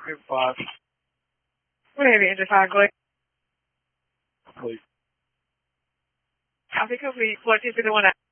Group 5. What have you, Engine 5, Glee? Please. Copy, complete. Flight 231 out.